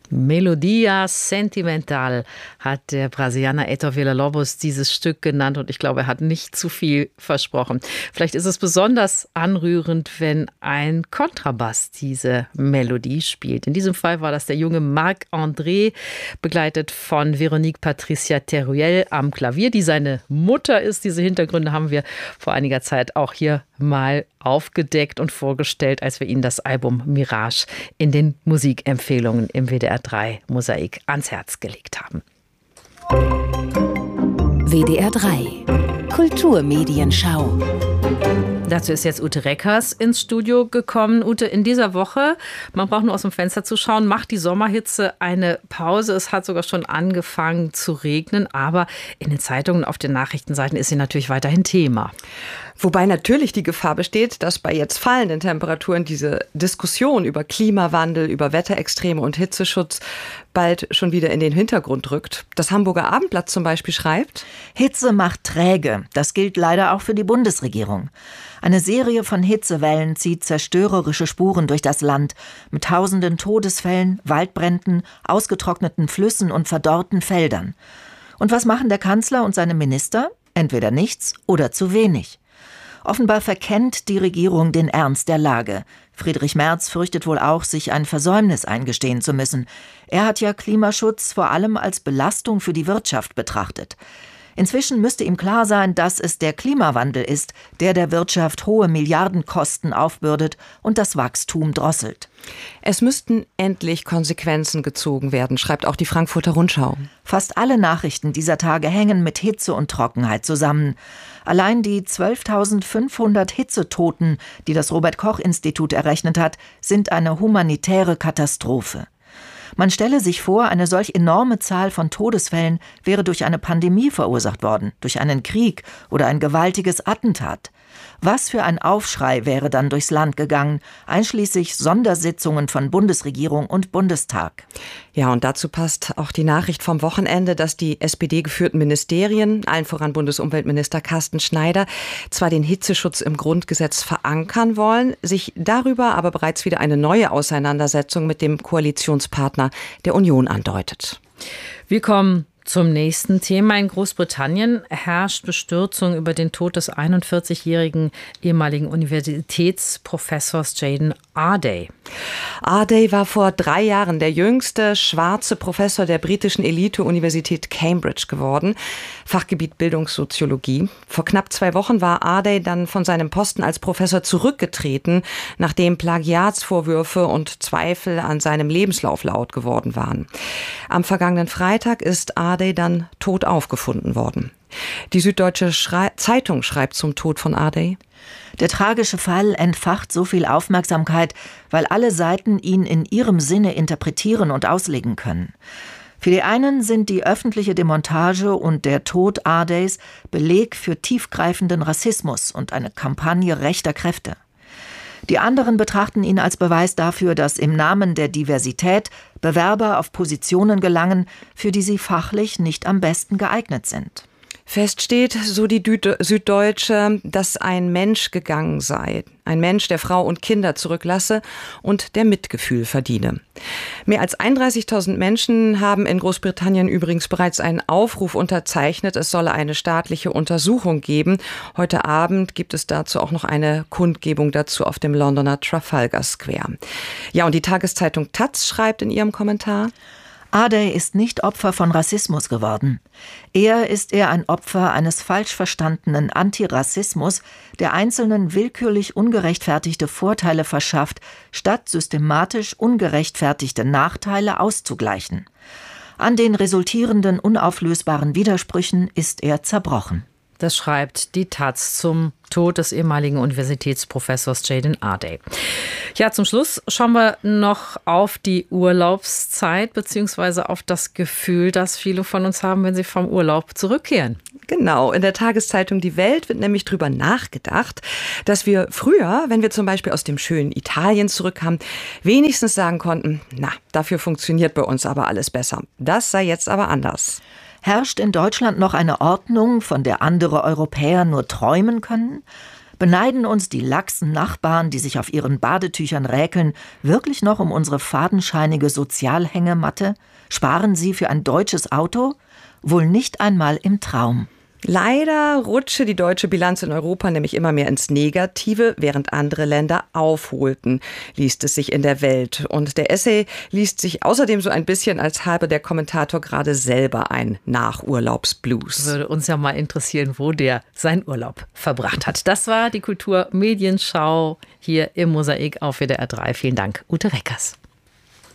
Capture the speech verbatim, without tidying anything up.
Melodia Sentimental hat der Brasilianer Heitor Villa-Lobos dieses Stück genannt und ich glaube, er hat nicht zu viel versprochen. Vielleicht ist es besonders anrührend, wenn ein Kontrabass diese Melodie spielt. In diesem Fall war das der junge Marc-André, begleitet von Véronique Patricia Teruel am Klavier, die seine Mutter ist. Diese Hintergründe haben wir vor einiger Zeit auch hier mal aufgedeckt und vorgestellt, als wir Ihnen das Album Mirage in den Musikempfehlungen im W D R drei Mosaik ans Herz gelegt haben. W D R drei Kulturmedienschau. Dazu ist jetzt Ute Reckers ins Studio gekommen. Ute, in dieser Woche, man braucht nur aus dem Fenster zu schauen, macht die Sommerhitze eine Pause. Es hat sogar schon angefangen zu regnen, aber in den Zeitungen, auf den Nachrichtenseiten ist sie natürlich weiterhin Thema. Wobei natürlich die Gefahr besteht, dass bei jetzt fallenden Temperaturen diese Diskussion über Klimawandel, über Wetterextreme und Hitzeschutz bald schon wieder in den Hintergrund rückt. Das Hamburger Abendblatt zum Beispiel schreibt: Hitze macht träge. Das gilt leider auch für die Bundesregierung. Eine Serie von Hitzewellen zieht zerstörerische Spuren durch das Land, mit tausenden Todesfällen, Waldbränden, ausgetrockneten Flüssen und verdorrten Feldern. Und was machen der Kanzler und seine Minister? Entweder nichts oder zu wenig. Offenbar verkennt die Regierung den Ernst der Lage. Friedrich Merz fürchtet wohl auch, sich ein Versäumnis eingestehen zu müssen. Er hat ja Klimaschutz vor allem als Belastung für die Wirtschaft betrachtet. Inzwischen müsste ihm klar sein, dass es der Klimawandel ist, der der Wirtschaft hohe Milliardenkosten aufbürdet und das Wachstum drosselt. Es müssten endlich Konsequenzen gezogen werden, schreibt auch die Frankfurter Rundschau. Fast alle Nachrichten dieser Tage hängen mit Hitze und Trockenheit zusammen. Allein die zwölftausendfünfhundert Hitzetoten, die das Robert-Koch-Institut errechnet hat, sind eine humanitäre Katastrophe. Man stelle sich vor, eine solch enorme Zahl von Todesfällen wäre durch eine Pandemie verursacht worden, durch einen Krieg oder ein gewaltiges Attentat. Was für ein Aufschrei wäre dann durchs Land gegangen, einschließlich Sondersitzungen von Bundesregierung und Bundestag. Ja, und dazu passt auch die Nachricht vom Wochenende, dass die S P D-geführten Ministerien, allen voran Bundesumweltminister Carsten Schneider, zwar den Hitzeschutz im Grundgesetz verankern wollen, sich darüber aber bereits wieder eine neue Auseinandersetzung mit dem Koalitionspartner der Union andeutet. Wir kommen zum nächsten Thema. In Großbritannien herrscht Bestürzung über den Tod des einundvierzigjährigen ehemaligen Universitätsprofessors Jaden Ardey. Ardey war vor drei Jahren der jüngste schwarze Professor der britischen Elite-Universität Cambridge geworden, Fachgebiet Bildungssoziologie. Vor knapp zwei Wochen war Ardey dann von seinem Posten als Professor zurückgetreten, nachdem Plagiatsvorwürfe und Zweifel an seinem Lebenslauf laut geworden waren. Am vergangenen Freitag ist Ardey dann tot aufgefunden worden. Die Süddeutsche Schrei- Zeitung schreibt zum Tod von Ardey: Der tragische Fall entfacht so viel Aufmerksamkeit, weil alle Seiten ihn in ihrem Sinne interpretieren und auslegen können. Für die einen sind die öffentliche Demontage und der Tod Ardeys Beleg für tiefgreifenden Rassismus und eine Kampagne rechter Kräfte. Die anderen betrachten ihn als Beweis dafür, dass im Namen der Diversität Bewerber auf Positionen gelangen, für die sie fachlich nicht am besten geeignet sind. Fest steht, so die Dü- Süddeutsche, dass ein Mensch gegangen sei. Ein Mensch, der Frau und Kinder zurücklasse und der Mitgefühl verdiene. Mehr als einunddreißigtausend Menschen haben in Großbritannien übrigens bereits einen Aufruf unterzeichnet. Es solle eine staatliche Untersuchung geben. Heute Abend gibt es dazu auch noch eine Kundgebung dazu auf dem Londoner Trafalgar Square. Ja, und die Tageszeitung Taz schreibt in ihrem Kommentar: Ardey ist nicht Opfer von Rassismus geworden. Eher ist er ein Opfer eines falsch verstandenen Antirassismus, der Einzelnen willkürlich ungerechtfertigte Vorteile verschafft, statt systematisch ungerechtfertigte Nachteile auszugleichen. An den resultierenden unauflösbaren Widersprüchen ist er zerbrochen. Das schreibt die Taz zum Tod des ehemaligen Universitätsprofessors Jaden Ardey. Ja, zum Schluss schauen wir noch auf die Urlaubszeit beziehungsweise auf das Gefühl, das viele von uns haben, wenn sie vom Urlaub zurückkehren. Genau, in der Tageszeitung Die Welt wird nämlich drüber nachgedacht, dass wir früher, wenn wir zum Beispiel aus dem schönen Italien zurückkamen, wenigstens sagen konnten, na, dafür funktioniert bei uns aber alles besser. Das sei jetzt aber anders. Herrscht in Deutschland noch eine Ordnung, von der andere Europäer nur träumen können? Beneiden uns die laxen Nachbarn, die sich auf ihren Badetüchern räkeln, wirklich noch um unsere fadenscheinige Sozialhängematte? Sparen sie für ein deutsches Auto? Wohl nicht einmal im Traum. Leider rutsche die deutsche Bilanz in Europa nämlich immer mehr ins Negative, während andere Länder aufholten, liest es sich in der Welt. Und der Essay liest sich außerdem so ein bisschen, als habe der Kommentator gerade selber ein Nachurlaubsblues. Würde uns ja mal interessieren, wo der seinen Urlaub verbracht hat. Das war die Kultur-Medienschau hier im Mosaik auf W D R drei. Vielen Dank, Ute Reckers.